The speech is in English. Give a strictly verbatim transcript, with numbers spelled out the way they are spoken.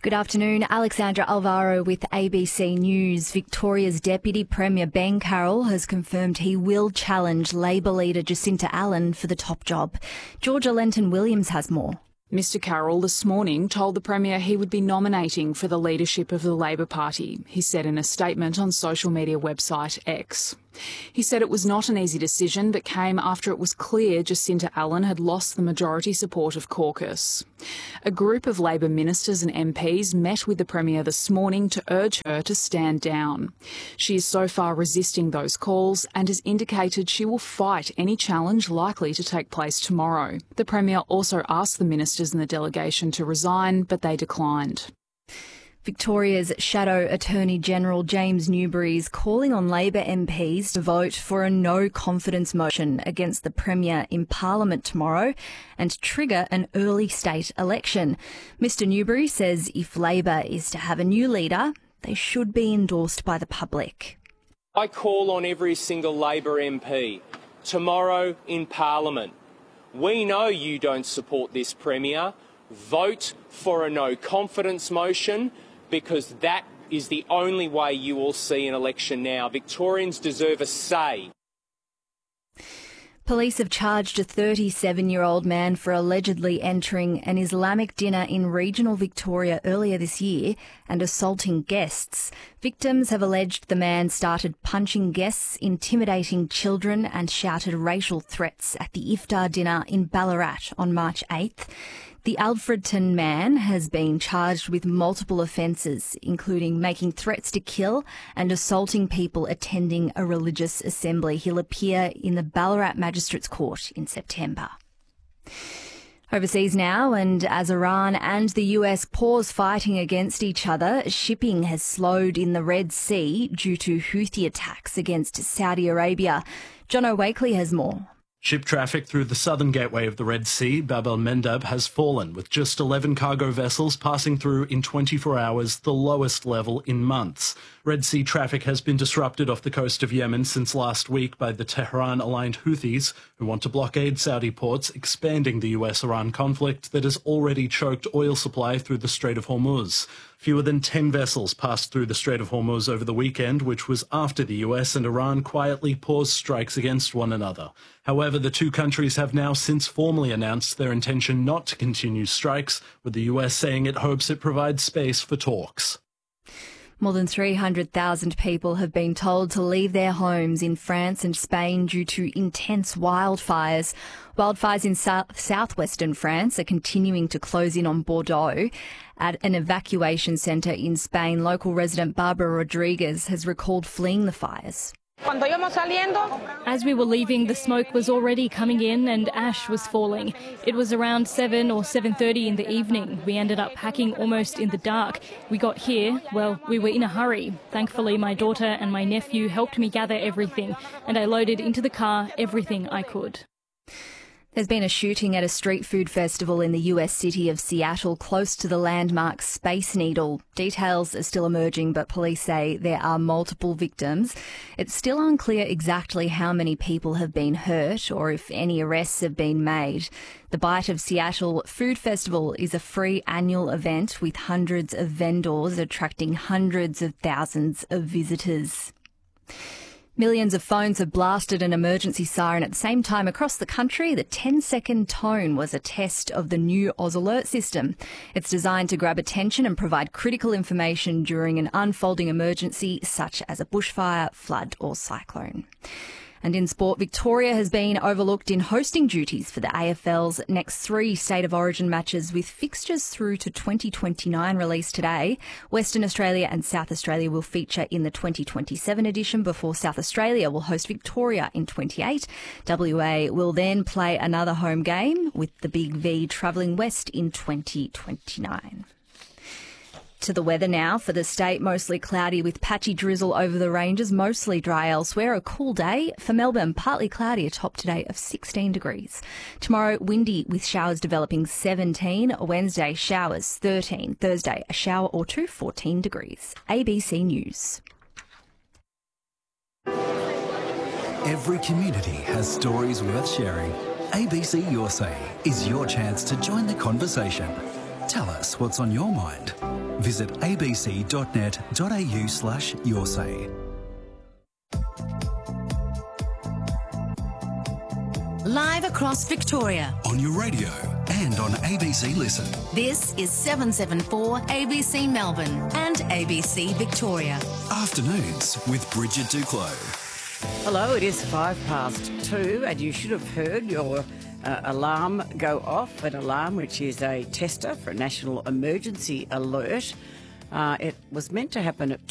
Good afternoon. Alexandra Alvaro with A B C News. Victoria's Deputy Premier Ben Carroll has confirmed he will challenge Labor leader Jacinta Allen for the top job. Georgia Lenton-Williams has more. Mister Carroll this morning told the Premier he would be nominating for the leadership of the Labor Party, he said in a statement on social media website X. He said it was not an easy decision, but came after it was clear Jacinta Allen had lost the majority support of caucus. A group of Labor ministers and M Ps met with the Premier this morning to urge her to stand down. She is so far resisting those calls and has indicated she will fight any challenge likely to take place tomorrow. The Premier also asked the ministers and the delegation to resign, but they declined. Victoria's Shadow Attorney-General James Newbury is calling on Labor M Ps to vote for a no-confidence motion against the Premier in Parliament tomorrow and trigger an early state election. Mister Newbury says if Labor is to have a new leader, they should be endorsed by the public. I call on every single Labor M P tomorrow in Parliament. We know you don't support this Premier. Vote for a no-confidence motion, because that is the only way you will see an election now. Victorians deserve a say. Police have charged a thirty-seven-year-old man for allegedly entering an Islamic dinner in regional Victoria earlier this year and assaulting guests. Victims have alleged the man started punching guests, intimidating children and shouted racial threats at the iftar dinner in Ballarat on March eighth. The Alfredton man has been charged with multiple offences, including making threats to kill and assaulting people attending a religious assembly. He'll appear in the Ballarat Magistrates Court in September. Overseas now, and as Iran and the U S pause fighting against each other, shipping has slowed in the Red Sea due to Houthi attacks against Saudi Arabia. Jono Wakely has more. Ship traffic through the southern gateway of the Red Sea, Bab el-Mandab, has fallen, with just eleven cargo vessels passing through in twenty-four hours, the lowest level in months. Red Sea traffic has been disrupted off the coast of Yemen since last week by the Tehran-aligned Houthis, who want to blockade Saudi ports, expanding the U S Iran conflict that has already choked oil supply through the Strait of Hormuz. Fewer than ten vessels passed through the Strait of Hormuz over the weekend, which was after the U S and Iran quietly paused strikes against one another. However, the two countries have now since formally announced their intention not to continue strikes, with the U S saying it hopes it provides space for talks. More than three hundred thousand people have been told to leave their homes in France and Spain due to intense wildfires. Wildfires in south- southwestern France are continuing to close in on Bordeaux. At an evacuation centre in Spain, local resident Barbara Rodriguez has recalled fleeing the fires. As we were leaving, the smoke was already coming in and ash was falling. It was around seven or seven thirty in the evening. We ended up packing almost in the dark. We got here, well, we were in a hurry. Thankfully, my daughter and my nephew helped me gather everything, and I loaded into the car everything I could. There's been a shooting at a street food festival in the U S city of Seattle, close to the landmark Space Needle. Details are still emerging, but police say there are multiple victims. It's still unclear exactly how many people have been hurt or if any arrests have been made. The Bite of Seattle Food Festival is a free annual event with hundreds of vendors attracting hundreds of thousands of visitors. Millions of phones have blasted an emergency siren at the same time across the country. The ten-second tone was a test of the new Oz Alert system. It's designed to grab attention and provide critical information during an unfolding emergency, such as a bushfire, flood or cyclone. And in sport, Victoria has been overlooked in hosting duties for the A F L's next three State of Origin matches, with fixtures through to twenty twenty-nine released today. Western Australia and South Australia will feature in the twenty twenty-seven edition before South Australia will host Victoria in twenty-eight. W A will then play another home game, with the Big V travelling west in twenty twenty-nine. To the weather now. For the state, mostly cloudy with patchy drizzle over the ranges, mostly dry elsewhere. A cool day. For Melbourne, partly cloudy, a top today of sixteen degrees. Tomorrow, windy with showers developing seventeen. Wednesday, showers thirteen. Thursday, a shower or two, fourteen degrees. A B C News. Every community has stories worth sharing. A B C Your Say is your chance to join the conversation. Tell us what's on your mind. Visit abc.net.au slash your say. Live across Victoria. On your radio and on A B C Listen. This is seven seventy-four A B C Melbourne and A B C Victoria. Afternoons with Bridget Duclos. Hello, it is five past two and you should have heard your uh, alarm go off, an alarm which is a tester for a national emergency alert. Uh, it was meant to happen at